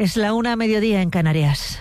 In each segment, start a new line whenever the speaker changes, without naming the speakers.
Es la 1:00 en Canarias.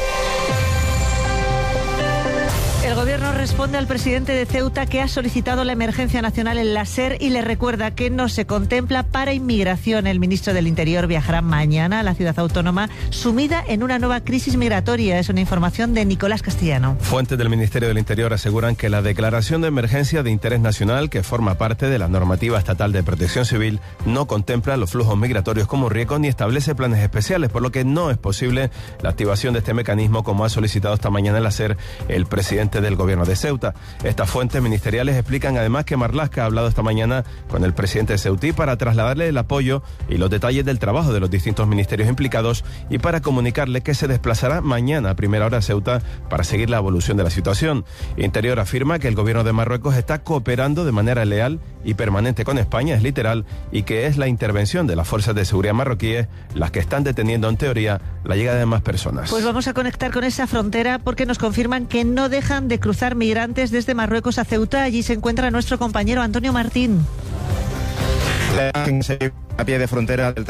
El Gobierno responde al presidente de Ceuta, que ha solicitado la emergencia nacional en la SER, y le recuerda que no se contempla para inmigración. El ministro del Interior viajará mañana a la ciudad autónoma, sumida en una nueva crisis migratoria. Es una información de Nicolás Castellano.
Fuentes del Ministerio del Interior aseguran que la declaración de emergencia de interés nacional, que forma parte de la normativa estatal de protección civil, no contempla los flujos migratorios como riesgo ni establece planes especiales, por lo que no es posible la activación de este mecanismo, como ha solicitado esta mañana en la SER el presidente del Gobierno de Ceuta. Estas fuentes ministeriales explican además que Marlaska ha hablado esta mañana con el presidente de Ceutí para trasladarle el apoyo y los detalles del trabajo de los distintos ministerios implicados, y para comunicarle que se desplazará mañana a primera hora a Ceuta para seguir la evolución de la situación. Interior afirma que el Gobierno de Marruecos está cooperando de manera leal y permanente con España, es literal, y que es la intervención de las fuerzas de seguridad marroquíes las que están deteniendo en teoría la llegada de más personas.
Pues vamos a conectar con esa frontera, porque nos confirman que no dejan de cruzar migrantes desde Marruecos a Ceuta. Allí se encuentra nuestro compañero Antonio Martín.
A pie de frontera del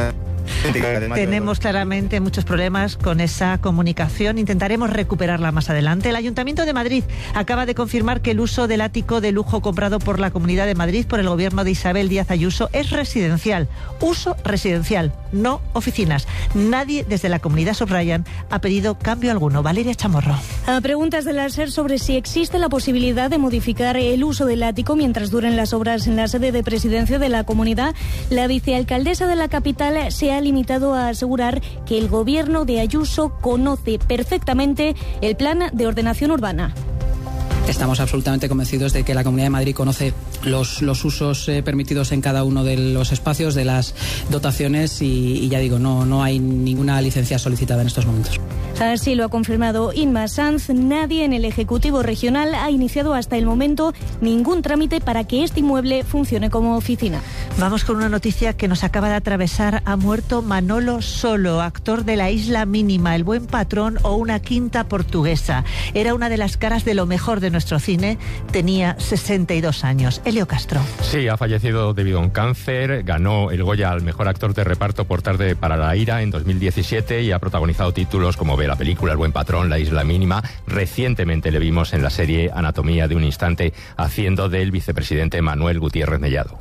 Tenemos claramente muchos problemas con esa comunicación. Intentaremos recuperarla más adelante. El Ayuntamiento de Madrid acaba de confirmar que el uso del ático de lujo comprado por la Comunidad de Madrid por el gobierno de Isabel Díaz Ayuso es residencial. Uso residencial, no oficinas. Nadie desde la comunidad, subrayan, ha pedido cambio alguno. Valeria Chamorro.
A preguntas de la SER sobre si existe la posibilidad de modificar el uso del ático mientras duren las obras en la sede de presidencia de la comunidad, la vicealcaldesa de la capital se ha limitado a asegurar que el gobierno de Ayuso conoce perfectamente el plan de ordenación urbana.
Estamos absolutamente convencidos de que la Comunidad de Madrid conoce los usos permitidos en cada uno de los espacios, de las dotaciones, y ya digo, no hay ninguna licencia solicitada en estos momentos.
Así lo ha confirmado Inma Sanz. Nadie en el Ejecutivo Regional ha iniciado hasta el momento ningún trámite para que este inmueble funcione como oficina.
Vamos con una noticia que nos acaba de atravesar. Ha muerto Manolo Solo, actor de La Isla Mínima, El Buen Patrón o Una Quinta Portuguesa. Era una de las caras de lo mejor de nuestro cine. Tenía 62 años. Elio Castro.
Sí, ha fallecido debido a un cáncer. Ganó el Goya al mejor actor de reparto por Tarde para la ira en 2017 y ha protagonizado títulos como la película El Buen Patrón, La Isla Mínima. Recientemente le vimos en la serie Anatomía de un Instante haciendo del vicepresidente Manuel Gutiérrez Mellado.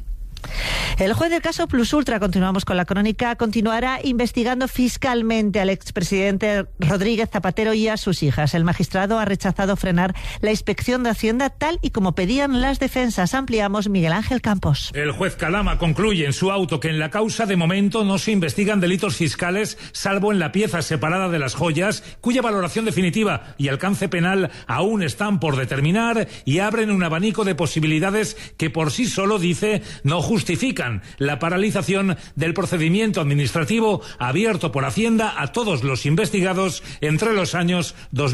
El juez del caso Plus Ultra, continuamos con la crónica, continuará investigando fiscalmente al expresidente Rodríguez Zapatero y a sus hijas. El magistrado ha rechazado frenar la inspección de Hacienda tal y como pedían las defensas. Ampliamos, Miguel Ángel Campos.
El juez Calama concluye en su auto que en la causa de momento no se investigan delitos fiscales, salvo en la pieza separada de las joyas, cuya valoración definitiva y alcance penal aún están por determinar, y abren un abanico de posibilidades que por sí solo, dice, no justifican la paralización del procedimiento administrativo abierto por Hacienda a todos los investigados entre los años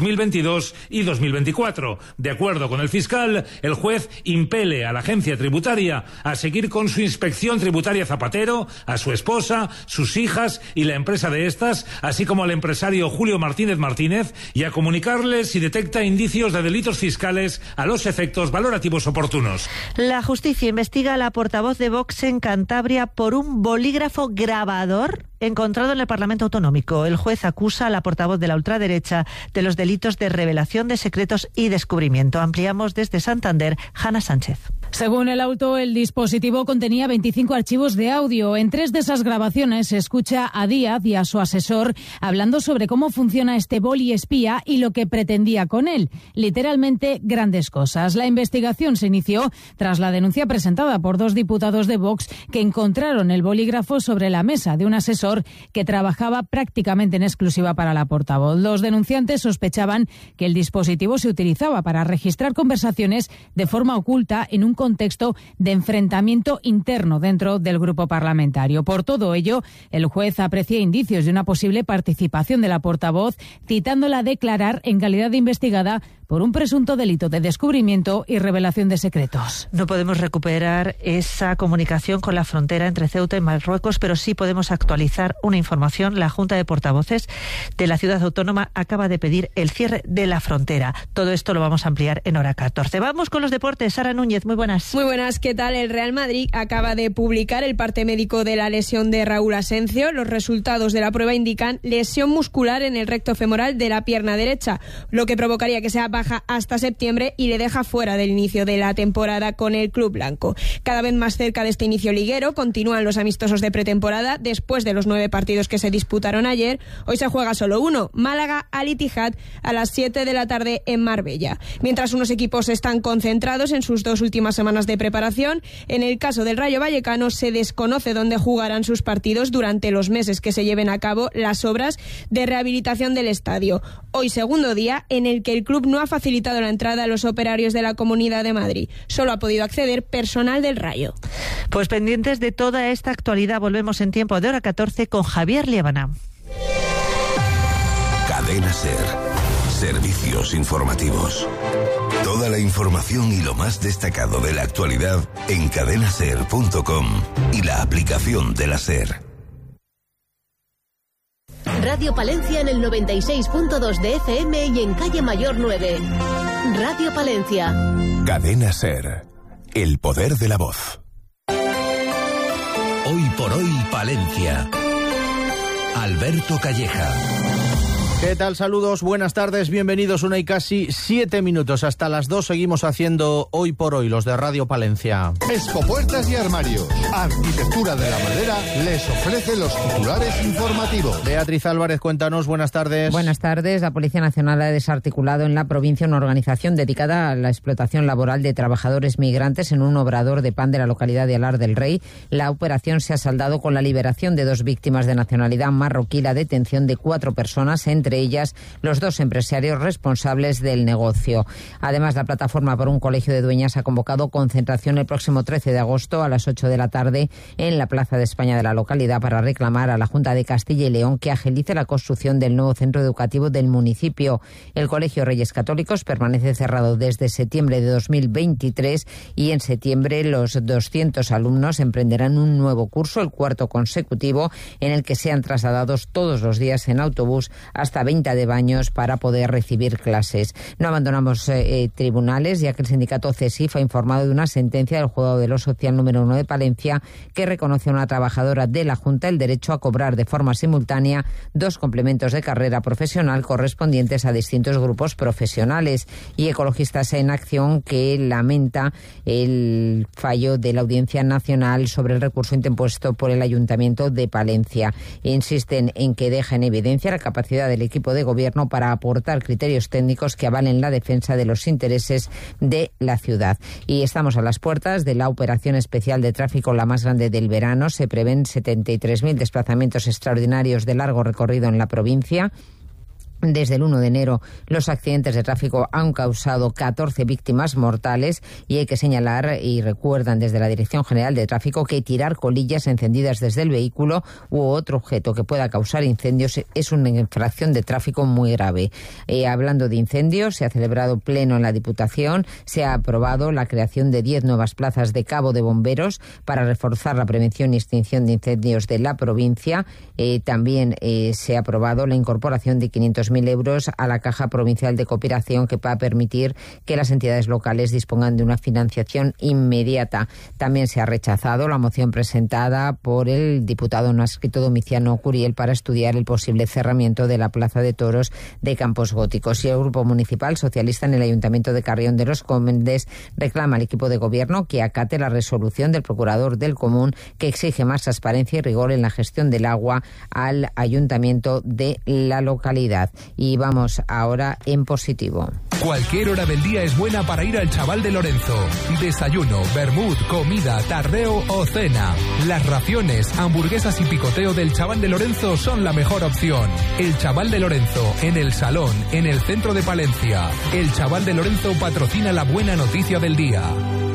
2022 y 2024. De acuerdo con el fiscal, el juez impele a la agencia tributaria a seguir con su inspección tributaria Zapatero, a su esposa, sus hijas y la empresa de estas, así como al empresario Julio Martínez Martínez, y a comunicarles si detecta indicios de delitos fiscales a los efectos valorativos oportunos.
La justicia investiga a la portavoz de Vox en Cantabria por un bolígrafo grabador encontrado en el Parlamento Autonómico. El juez acusa a la portavoz de la ultraderecha de los delitos de revelación de secretos y descubrimiento. Ampliamos desde Santander, Hanna Sánchez.
Según el auto, el dispositivo contenía 25 archivos de audio. En 3 de esas grabaciones se escucha a Díaz y a su asesor hablando sobre cómo funciona este boli espía y lo que pretendía con él. Literalmente, grandes cosas. La investigación se inició tras la denuncia presentada por 2 diputados de Vox que encontraron el bolígrafo sobre la mesa de un asesor que trabajaba prácticamente en exclusiva para la portavoz. Los denunciantes sospechaban que el dispositivo se utilizaba para registrar conversaciones de forma oculta en un contexto de enfrentamiento interno dentro del grupo parlamentario. Por todo ello, el juez aprecia indicios de una posible participación de la portavoz, citándola a declarar en calidad de investigada por un presunto delito de descubrimiento y revelación de secretos.
No podemos recuperar esa comunicación con la frontera entre Ceuta y Marruecos, pero sí podemos actualizar una información. La Junta de Portavoces de la ciudad autónoma acaba de pedir el cierre de la frontera. Todo esto lo vamos a ampliar en hora 14. Vamos con los deportes. Sara Núñez, muy buenas.
Muy buenas, ¿qué tal? El Real Madrid acaba de publicar el parte médico de la lesión de Raúl Asencio. Los resultados de la prueba indican lesión muscular en el recto femoral de la pierna derecha, lo que provocaría que sea baja hasta septiembre y le deja fuera del inicio de la temporada con el club blanco. Cada vez más cerca de este inicio liguero, continúan los amistosos de pretemporada. Después de los 9 partidos que se disputaron ayer, hoy se juega solo uno, Málaga Al Ittihad, a las 7 de la tarde en Marbella. Mientras unos equipos están concentrados en sus 2 últimas semanas de preparación, en el caso del Rayo Vallecano se desconoce dónde jugarán sus partidos durante los meses que se lleven a cabo las obras de rehabilitación del estadio. Hoy segundo día en el que el club no ha facilitado la entrada a los operarios de la Comunidad de Madrid. Solo ha podido acceder personal del Rayo.
Pues pendientes de toda esta actualidad, volvemos en tiempo de hora 14 con Javier Liébana.
Cadena SER. Servicios informativos. Toda la información y lo más destacado de la actualidad en cadenaser.com y la aplicación de la SER.
Radio Palencia en el 96.2 de FM y en Calle Mayor 9. Radio Palencia.
Cadena SER. El poder de la voz. Hoy por hoy Palencia. Alberto Calleja.
¿Qué tal? Saludos, buenas tardes, bienvenidos. 1 y casi 7 minutos. Hasta las 2 seguimos haciendo Hoy por Hoy, los de Radio Palencia.
Expopuertas y Armarios. Arquitectura de la Madera les ofrece los titulares informativos.
Beatriz Álvarez, cuéntanos, buenas tardes.
Buenas tardes. La Policía Nacional ha desarticulado en la provincia una organización dedicada a la explotación laboral de trabajadores migrantes en un obrador de pan de la localidad de Alar del Rey. La operación se ha saldado con la liberación de 2 víctimas de nacionalidad marroquí, la detención de 4 personas, entre ellas los 2 empresarios responsables del negocio. Además, la plataforma por un colegio de dueñas ha convocado concentración el próximo 13 de agosto a las 8 de la tarde en la Plaza de España de la localidad para reclamar a la Junta de Castilla y León que agilice la construcción del nuevo centro educativo del municipio. El Colegio Reyes Católicos permanece cerrado desde septiembre de 2023 y en septiembre los 200 alumnos emprenderán un nuevo curso, el 4º consecutivo, en el que sean trasladados todos los días en autobús hasta 20 de Baños para poder recibir clases. No abandonamos tribunales, ya que el sindicato CESIF ha informado de una sentencia del Juzgado de lo Social número 1 de Palencia que reconoce a una trabajadora de la Junta el derecho a cobrar de forma simultánea 2 complementos de carrera profesional correspondientes a distintos grupos profesionales. Y Ecologistas en Acción, que lamenta el fallo de la Audiencia Nacional sobre el recurso interpuesto por el Ayuntamiento de Palencia. Insisten en que deja en evidencia la capacidad del equipo de gobierno para aportar criterios técnicos que avalen la defensa de los intereses de la ciudad. Y estamos a las puertas de la operación especial de tráfico, la más grande del verano. Se prevén 73.000 desplazamientos extraordinarios de largo recorrido en la provincia. Desde el 1 de enero, los accidentes de tráfico han causado 14 víctimas mortales y hay que señalar, y recuerdan desde la Dirección General de Tráfico, que tirar colillas encendidas desde el vehículo u otro objeto que pueda causar incendios es una infracción de tráfico muy grave. Hablando de incendios, se ha celebrado pleno en la Diputación, se ha aprobado la creación de 10 nuevas plazas de cabo de bomberos para reforzar la prevención y extinción de incendios de la provincia. También se ha aprobado la incorporación de 500.000 euros a la Caja Provincial de Cooperación, que va a permitir que las entidades locales dispongan de una financiación inmediata. También se ha rechazado la moción presentada por el diputado no adscrito Domiciano Curiel para estudiar el posible cerramiento de la Plaza de Toros de Campos Góticos. Y el Grupo Municipal Socialista en el Ayuntamiento de Carrión de los Condes reclama al equipo de gobierno que acate la resolución del procurador del Común que exige más transparencia y rigor en la gestión del agua al ayuntamiento de la localidad. Y vamos ahora en positivo.
Cualquier hora del día es buena para ir al Chaval de Lorenzo. Desayuno, vermut, comida, tardeo o cena. Las raciones, hamburguesas y picoteo del Chaval de Lorenzo son la mejor opción. El Chaval de Lorenzo, en el Salón, en el centro de Palencia. El Chaval de Lorenzo patrocina la buena noticia del día.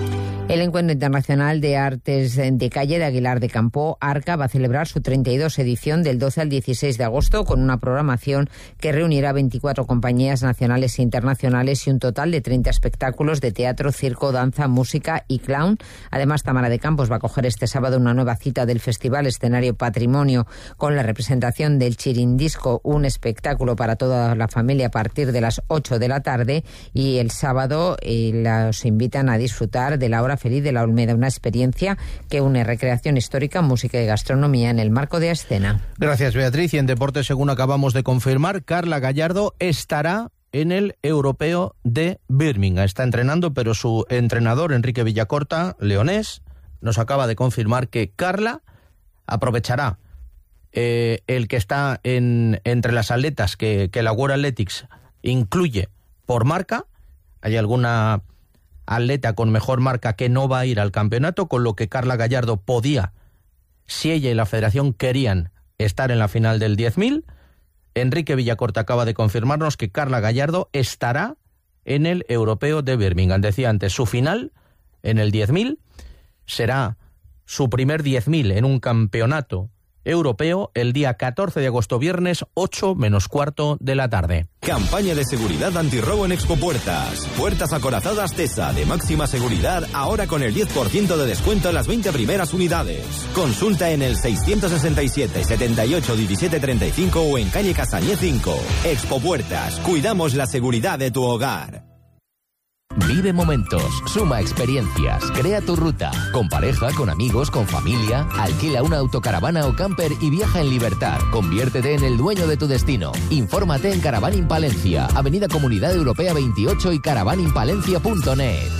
El Encuentro Internacional de Artes de Calle de Aguilar de Campo, ARCA, va a celebrar su 32 edición del 12 al 16 de agosto con una programación que reunirá 24 compañías nacionales e internacionales y un total de 30 espectáculos de teatro, circo, danza, música y clown. Además, Tamara de Campos va a coger este sábado una nueva cita del Festival Escenario Patrimonio con la representación del Chirindisco, un espectáculo para toda la familia a partir de las 8 de la tarde, y el sábado los invitan a disfrutar de la Hora Feliz de la Olmeda, una experiencia que une recreación histórica, música y gastronomía en el marco de Escena.
Gracias, Beatriz. Y en deporte, según acabamos de confirmar, Carla Gallardo estará en el Europeo de Birmingham. Está entrenando, pero su entrenador, Enrique Villacorta, leonés, nos acaba de confirmar que Carla aprovechará el que está entre las atletas que la World Athletics incluye por marca. Hay alguna atleta con mejor marca que no va a ir al campeonato, con lo que Carla Gallardo podía, si ella y la federación querían, estar en la final del 10.000. Enrique Villacorta acaba de confirmarnos que Carla Gallardo estará en el Europeo de Birmingham. Decía antes, su final en el 10.000 será su primer 10.000 en un campeonato europeo el día 14 de agosto, viernes, 8 menos cuarto de la tarde.
Campaña de seguridad antirrobo en Expopuertas. Puertas acorazadas TESA de máxima seguridad, ahora con el 10% de descuento en las 20 primeras unidades. Consulta en el 667 78 17 35 o en calle Casañé 5. Expopuertas, cuidamos la seguridad de tu hogar.
Vive momentos, suma experiencias, crea tu ruta. Con pareja, con amigos, con familia. Alquila una autocaravana o camper y viaja en libertad. Conviértete en el dueño de tu destino. Infórmate en Caravaning Palencia, Avenida Comunidad Europea 28 y caravanimpalencia.net.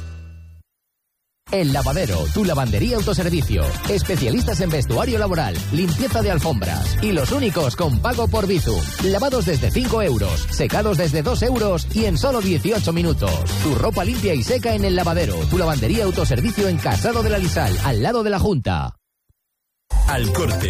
El Lavadero, tu lavandería autoservicio. Especialistas en vestuario laboral, limpieza de alfombras y los únicos con pago por Bizum. Lavados desde 5 euros, secados desde 2 euros y en solo 18 minutos. Tu ropa limpia y seca en El Lavadero, tu lavandería autoservicio en Casado de la Lisal, al lado de la Junta.
Al Corte.